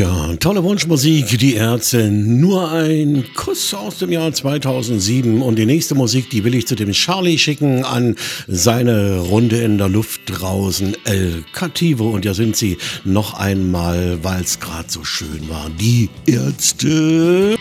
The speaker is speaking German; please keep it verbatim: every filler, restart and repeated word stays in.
Ja, tolle Wunschmusik, die Ärzte. Nur ein Kuss aus dem Jahr zweitausendsieben. Und die nächste Musik, die will ich zu dem Charlie schicken an seine Runde in der Luft draußen. El Cativo. Und ja sind sie noch einmal, weil es gerade so schön war. Die Ärzte.